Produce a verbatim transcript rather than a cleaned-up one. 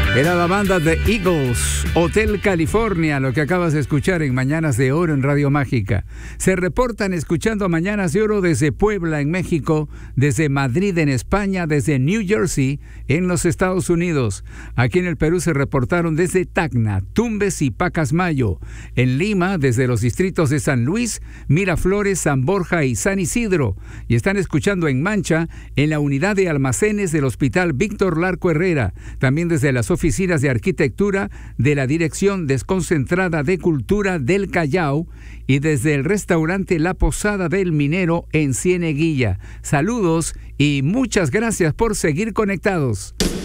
Era la banda de Eagles, Hotel California, lo que acabas de escuchar en Mañanas de Oro en Radio Mágica. Se reportan escuchando Mañanas de Oro desde Puebla, en México, desde Madrid, en España, desde New Jersey, en los Estados Unidos. Aquí en el Perú se reportaron desde Tacna, Tumbes y Pacasmayo. En Lima, desde los distritos de San Luis, Miraflores, San Borja y San Isidro. Y están escuchando en Mancha, en la unidad de almacenes del Hospital Víctor Larco Herrera. También desde las oficinas de arquitectura de la Dirección Desconcentrada de Cultura del Callao y desde el restaurante La Posada del Minero en Cieneguilla. Saludos y muchas gracias por seguir conectados.